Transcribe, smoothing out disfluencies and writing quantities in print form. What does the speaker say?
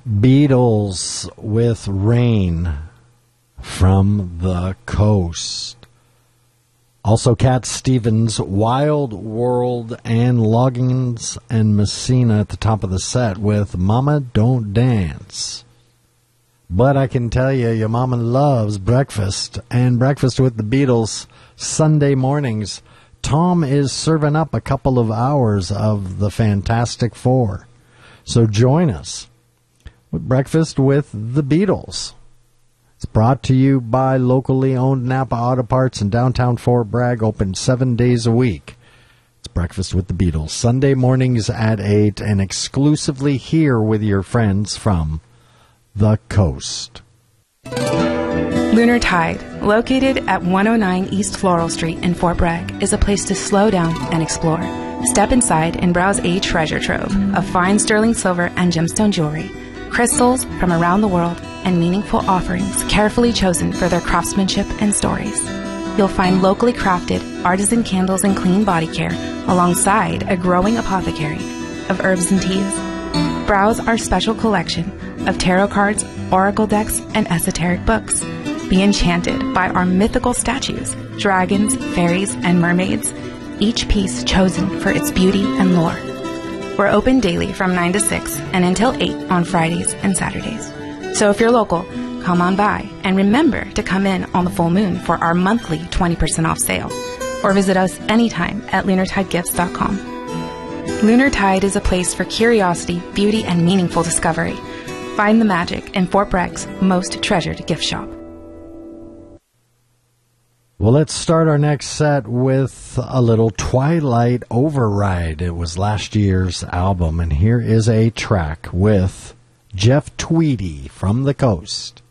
Beatles with Rain from the Coast. Also Cat Stevens, Wild World, and Loggins and Messina at the top of the set with Mama Don't Dance. But I can tell you, your mama loves breakfast, and breakfast with the Beatles Sunday mornings. Tom is serving up a couple of hours of the Fantastic Four. So join us with Breakfast with the Beatles. It's brought to you by locally owned Napa Auto Parts in downtown Fort Bragg, open 7 days a week. It's Breakfast with the Beatles, Sunday mornings at 8, and exclusively here with your friends from the Coast. Lunar Tide, located at 109 East Floral Street in Fort Bragg, is a place to slow down and explore. Step inside and browse a treasure trove of fine sterling silver and gemstone jewelry, crystals from around the world, and meaningful offerings carefully chosen for their craftsmanship and stories. You'll find locally crafted artisan candles and clean body care alongside a growing apothecary of herbs and teas. Browse our special collection of tarot cards, oracle decks, and esoteric books. Be enchanted by our mythical statues, dragons, fairies, and mermaids, each piece chosen for its beauty and lore. We're open daily from 9 to 6 and until 8 on Fridays and Saturdays. So if you're local, come on by and remember to come in on the full moon for our monthly 20% off sale, or visit us anytime at lunartidegifts.com. Lunar Tide is a place for curiosity, beauty, and meaningful discovery. Find the magic in Fort Bragg's most treasured gift shop. Well, let's start our next set with a little Twilight Override. It was last year's album, and here is a track with Jeff Tweedy from the Coast.